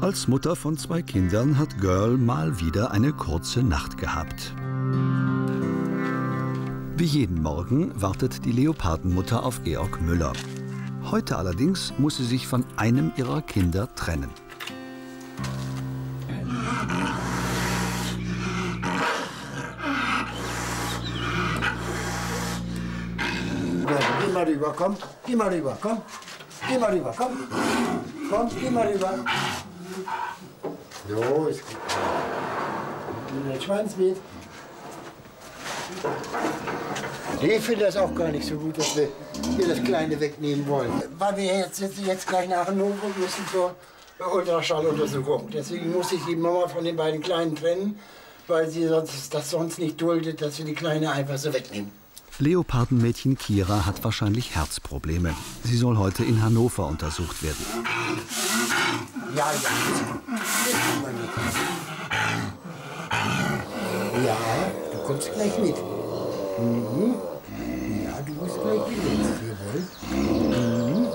Als Mutter von 2 Kindern hat Girl mal wieder eine kurze Nacht gehabt. Wie jeden Morgen wartet die Leopardenmutter auf Georg Müller. Heute allerdings muss sie sich von einem ihrer Kinder trennen. Geh mal rüber, komm. Geh mal rüber, komm. Geh mal rüber, komm. Komm, geh mal rüber. So, ist gut. Nimm den Schwanz mit. Ich finde das auch gar nicht so gut, dass wir hier das Kleine wegnehmen wollen. Weil wir jetzt gleich nach Hannover müssen zur Ultraschalluntersuchung. Deswegen muss ich die Mama von den beiden Kleinen trennen, weil sie sonst nicht duldet, dass wir die Kleine einfach so wegnehmen. Leopardenmädchen Kira hat wahrscheinlich Herzprobleme. Sie soll heute in Hannover untersucht werden. Ja, ja. Ja, du kommst gleich mit. Mhm. Ja, du musst gleich mit. Jawohl. Mhm.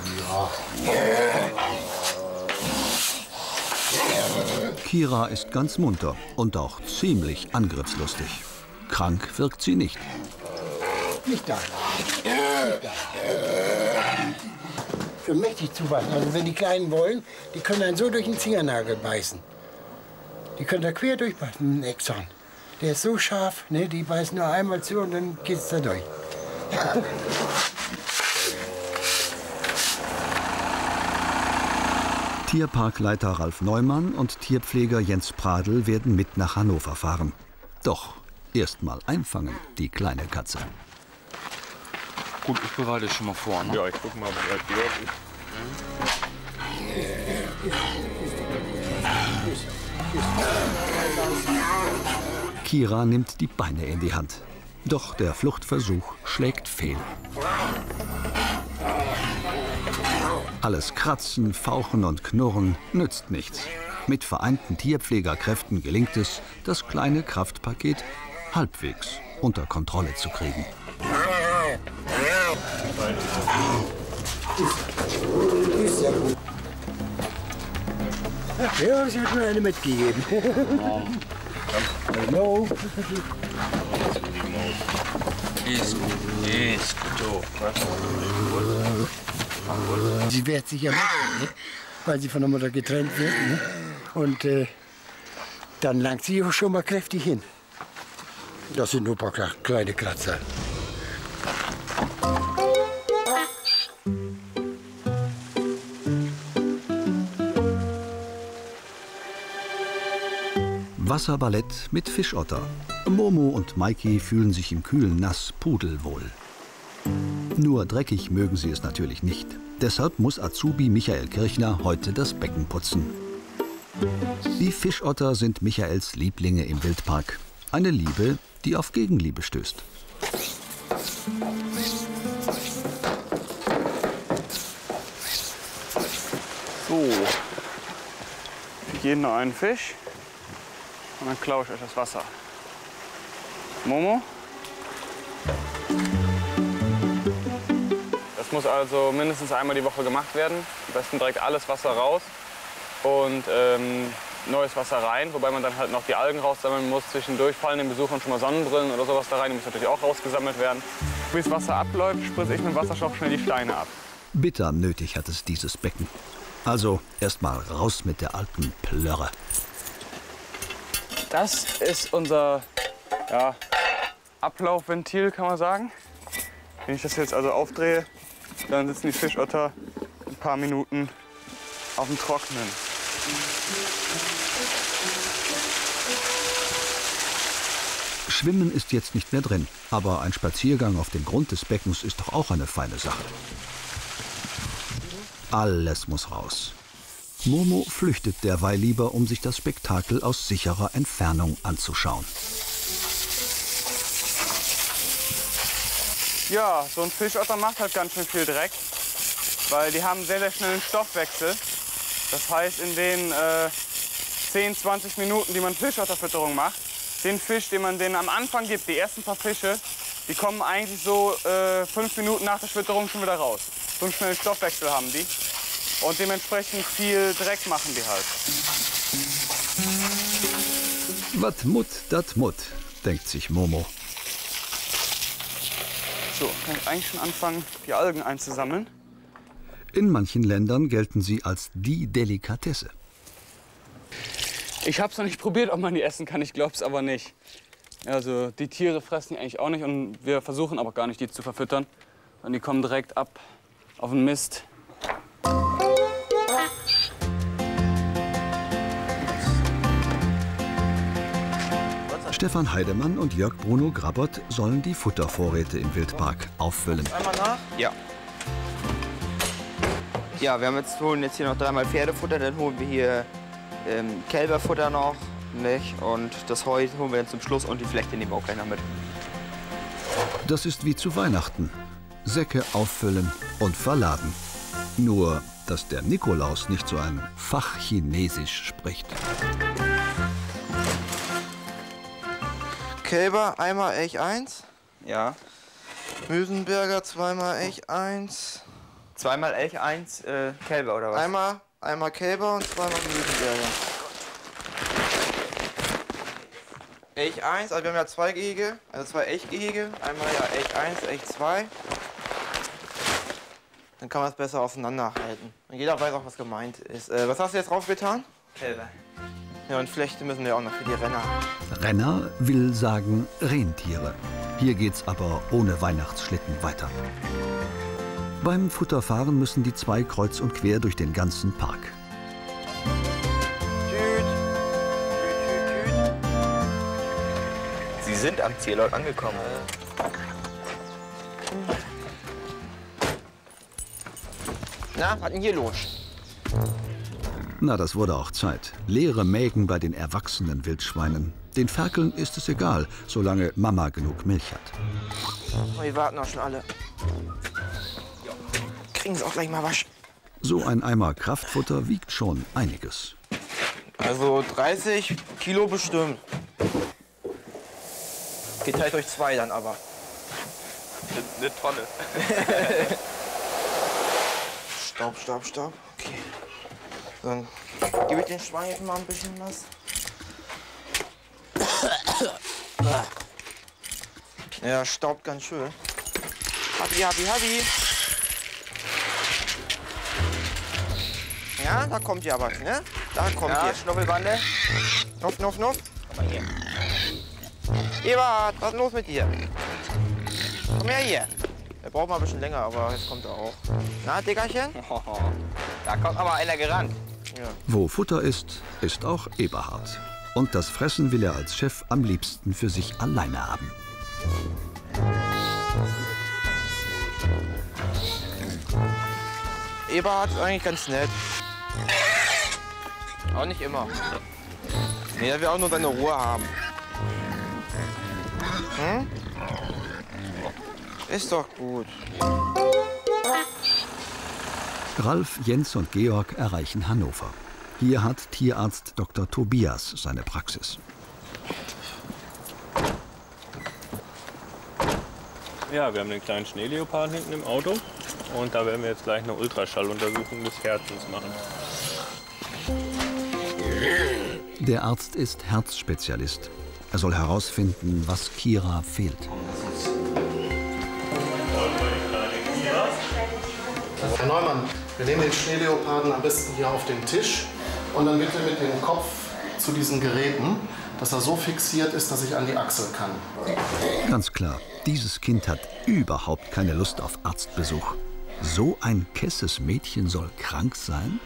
Ja. Kira ist ganz munter und auch ziemlich angriffslustig. Krank wirkt sie nicht. Nicht da. Schon mächtig zubeißen. Also wenn die Kleinen wollen, die können dann so durch den Zingernagel beißen. Die können da quer durchbeißen, den Eckzahn. Der ist so scharf, ne? Die beißen nur einmal zu und dann geht's da durch. Tierparkleiter Ralf Neumann und Tierpfleger Jens Pradl werden mit nach Hannover fahren. Doch erst mal einfangen, die kleine Katze. Gut, ich bereite es schon mal vor. Ne? Ja, ich guck mal, wie alt Georg ist. Kira nimmt die Beine in die Hand. Doch der Fluchtversuch schlägt fehl. Alles Kratzen, Fauchen und Knurren nützt nichts. Mit vereinten Tierpflegerkräften gelingt es, das kleine Kraftpaket halbwegs unter Kontrolle zu kriegen. Ist ja gut. Ja, ich habe mir eine mitgegeben. Hallo. Ist gut. Sie wehrt sich ja nicht, ne? Weil sie von der Mutter getrennt wird. Ne? Und dann langt sie auch schon mal kräftig hin. Das sind nur ein paar kleine Kratzer. Wasserballett mit Fischotter. Momo und Maiki fühlen sich im kühlen Nass pudelwohl. Nur dreckig mögen sie es natürlich nicht. Deshalb muss Azubi Michael Kirchner heute das Becken putzen. Die Fischotter sind Michaels Lieblinge im Wildpark. Eine Liebe, die auf Gegenliebe stößt. So, für jeden noch einen Fisch und dann klaue ich euch das Wasser. Momo? Das muss also mindestens einmal die Woche gemacht werden. Am besten direkt alles Wasser raus und neues Wasser rein, wobei man dann halt noch die Algen raussammeln muss. Zwischendurch fallen den Besuchern schon mal Sonnenbrillen oder sowas da rein, die müssen natürlich auch rausgesammelt werden. Bis das Wasser abläuft, spritze ich mit dem Wasserstoff schnell die Steine ab. Bitter nötig hat es dieses Becken. Also erstmal raus mit der alten Plörre. Das ist unser Ablaufventil, kann man sagen. Wenn ich das jetzt also aufdrehe, dann sitzen die Fischotter ein paar Minuten auf dem Trocknen. Schwimmen ist jetzt nicht mehr drin, aber ein Spaziergang auf dem Grund des Beckens ist doch auch eine feine Sache. Alles muss raus. Momo flüchtet derweil lieber, um sich das Spektakel aus sicherer Entfernung anzuschauen. Ja, so ein Fischotter macht halt ganz schön viel Dreck, weil die haben sehr, sehr schnell einen Stoffwechsel. Das heißt, in den 10, 20 Minuten, die man Fischotterfütterung macht, den Fisch, den man denen am Anfang gibt, die ersten paar Fische, die kommen eigentlich so 5 Minuten nach der Fütterung schon wieder raus. So einen schnellen Stoffwechsel haben die. Und dementsprechend viel Dreck machen die halt. Wat mut, dat mut, denkt sich Momo. So, kann ich eigentlich schon anfangen, die Algen einzusammeln. In manchen Ländern gelten sie als die Delikatesse. Ich habe es noch nicht probiert, ob man die essen kann. Ich glaube es aber nicht. Also die Tiere fressen die eigentlich auch nicht und wir versuchen aber gar nicht, die zu verfüttern. Und die kommen direkt ab auf den Mist. Stefan Heidemann und Jörg Bruno Grabott sollen die Futtervorräte im Wildpark auffüllen. Einmal nach? Ja. Ja, holen jetzt hier noch 3-mal Pferdefutter, dann holen wir hier Kälberfutter noch, nicht? Und das Heu holen wir dann zum Schluss und die Flechte nehmen wir auch gleich noch mit. Das ist wie zu Weihnachten. Säcke auffüllen und verladen. Nur, dass der Nikolaus nicht so ein Fachchinesisch spricht. Kälber, einmal Elch 1. Ja. Müsenberger, 2-mal Elch 1. 2-mal Elch 1 Kälber oder was? Einmal Kälber und 2-mal Müsenberger. Elch 1, also wir haben ja 2 Gehege, also 2 Elchgehege. Einmal ja Elch 1, Elch 2. Dann kann man es besser auseinanderhalten. Und jeder weiß auch, was gemeint ist. Was hast du jetzt draufgetan? Kälber. Ja, und Flechte müssen wir auch noch für die Renner. Renner will sagen Rentiere. Hier geht's aber ohne Weihnachtsschlitten weiter. Beim Futterfahren müssen die zwei kreuz und quer durch den ganzen Park. Tüt. Sie sind am Zielort angekommen. Na, was denn hier los? Na, das wurde auch Zeit. Leere Mägen bei den erwachsenen Wildschweinen. Den Ferkeln ist es egal, solange Mama genug Milch hat. Oh, die warten auch schon alle. Kriegen sie auch gleich mal Wasch. So ein Eimer Kraftfutter wiegt schon einiges. Also 30 Kilo bestimmt. Geteilt durch 2 dann aber. Eine Tonne. Stopp. Okay. Dann gebe ich den Schwein jetzt mal ein bisschen was. Ja, staubt ganz schön. Habi. Ja, da kommt ja was, ne? Da kommt ja, Schnuffelbande. Nuff. Komm mal hier. Ebert, was ist los mit dir? Komm her hier. Der braucht mal ein bisschen länger, aber jetzt kommt er auch. Na, Dickerchen? Da kommt aber einer gerannt. Ja. Wo Futter ist, ist auch Eberhard. Und das Fressen will er als Chef am liebsten für sich alleine haben. Eberhard ist eigentlich ganz nett. Auch nicht immer. Nee, er will auch nur seine Ruhe haben. Hm? Ist doch gut. Ralf, Jens und Georg erreichen Hannover. Hier hat Tierarzt Dr. Tobias seine Praxis. Ja, wir haben den kleinen Schneeleoparden hinten im Auto und da werden wir jetzt gleich eine Ultraschalluntersuchung des Herzens machen. Der Arzt ist Herzspezialist. Er soll herausfinden, was Kira fehlt. Herr Neumann, wir nehmen den Schneeleoparden am besten hier auf den Tisch und dann bitte mit dem Kopf zu diesen Geräten, dass er so fixiert ist, dass ich an die Achsel kann. Ganz klar, dieses Kind hat überhaupt keine Lust auf Arztbesuch. So ein kesses Mädchen soll krank sein?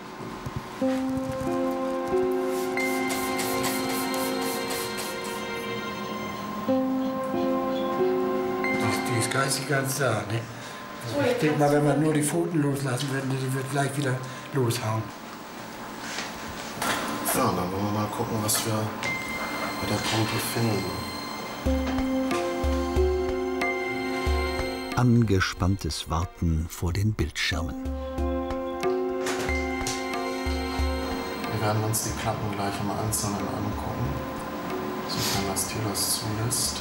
Die ist geistig ganz da, ne? Also ich denke mal, wenn wir nur die Pfoten loslassen würden, die wird gleich wieder loshauen. Ja, dann wollen wir mal gucken, was wir mit der Pumpe finden. Angespanntes Warten vor den Bildschirmen. Wir werden uns die Klappen gleich mal einzeln angucken, sofern das Tier das zulässt.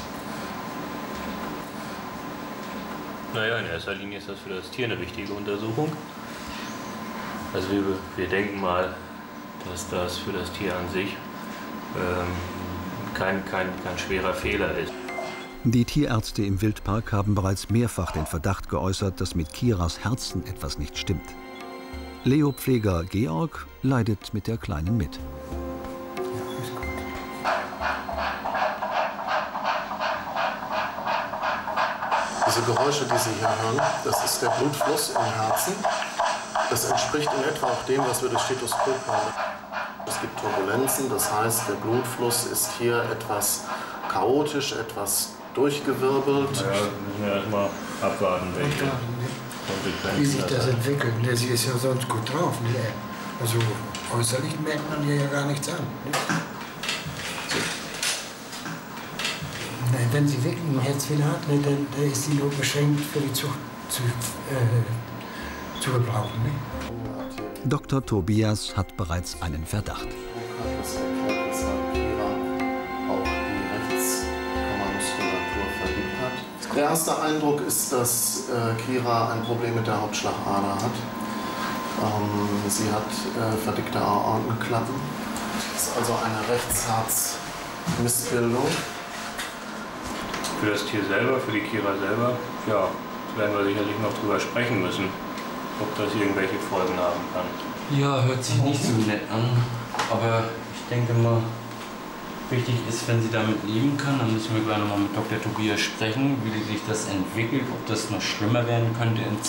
Naja, in erster Linie ist das für das Tier eine wichtige Untersuchung. Also wir denken mal, dass das für das Tier an sich kein schwerer Fehler ist. Die Tierärzte im Wildpark haben bereits mehrfach den Verdacht geäußert, dass mit Kiras Herzen etwas nicht stimmt. Leo-Pfleger Georg leidet mit der Kleinen mit. Diese Geräusche, die Sie hier hören, das ist der Blutfluss im Herzen. Das entspricht in etwa auch dem, was wir durch Stethoskop hören. Es gibt Turbulenzen, das heißt, der Blutfluss ist hier etwas chaotisch, etwas durchgewirbelt. Ja, müssen wir erstmal abwarten, welche Konsequenzen wie sich das hat. entwickelt. Ne? Sie ist ja sonst gut drauf. Ne? Also äußerlich merkt man ihr ja gar nichts an. Ne? Nein, wenn sie wirklich einen Herzfehler hat, ne, dann ist sie nur beschränkt für die Zucht zu gebrauchen. Ne? Dr. Tobias hat bereits einen Verdacht. Das erklärt, weshalb Kira auch die Rechtskammermuskulatur verdickt hat. Der erste Eindruck ist, dass Kira ein Problem mit der Hauptschlagader hat. Sie hat verdickte Aortenklappen. Das ist also eine Rechtsherzmissbildung. Für das Tier selber, für die Kira selber, ja, werden wir sicherlich noch drüber sprechen müssen, ob das irgendwelche Folgen haben kann. Ja, hört sich nicht so nett an, aber ich denke mal, wichtig ist, wenn sie damit leben kann, dann müssen wir gleich nochmal mit Dr. Tobias sprechen, wie sich das entwickelt, ob das noch schlimmer werden könnte in